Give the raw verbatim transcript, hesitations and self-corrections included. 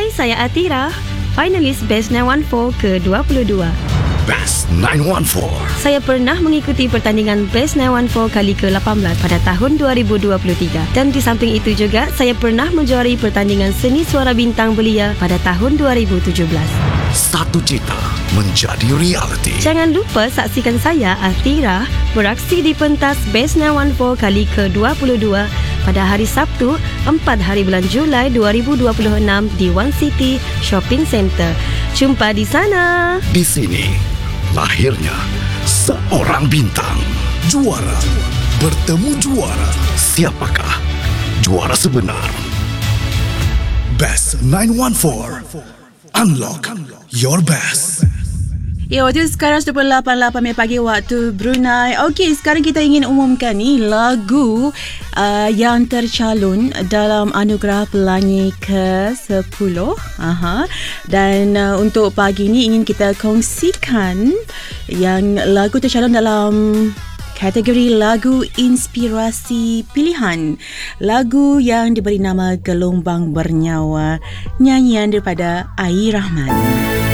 Hai, saya Atira, finalis Best sembilan satu empat ke dua puluh dua. Best sembilan satu empat. Saya pernah mengikuti pertandingan Best sembilan satu empat kali ke lapan belas pada tahun dua ribu dua puluh tiga. Dan di samping itu juga, saya pernah menjuari pertandingan Seni Suara Bintang Belia pada tahun dua ribu tujuh belas. Satu cita menjadi realiti. Jangan lupa saksikan saya, Atira, beraksi di pentas Best sembilan satu empat kali ke dua puluh dua pada hari Sabtu, empat hari bulan Julai dua ribu dua puluh enam di One City Shopping Centre. Jumpa di sana. Di sini lahirnya seorang bintang. Juara bertemu juara. Siapakah juara sebenar? Best sembilan satu empat. Unlock your best. Ya, waktu sekarang sepuluh lapan puluh lapan pagi waktu Brunei. Okey, sekarang kita ingin umumkan ni lagu uh, yang tercalon dalam anugerah pelangi ke sepuluh. Aha. Dan uh, untuk pagi ni ingin kita kongsikan yang lagu tercalon dalam kategori lagu inspirasi pilihan. Lagu yang diberi nama Gelombang Bernyawa, nyanyian daripada Ai Rahman.